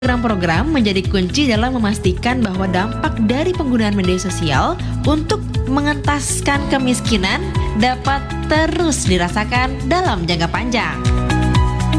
Program-program menjadi kunci dalam memastikan bahwa dampak dari penggunaan media sosial untuk mengentaskan kemiskinan dapat terus dirasakan dalam jangka panjang.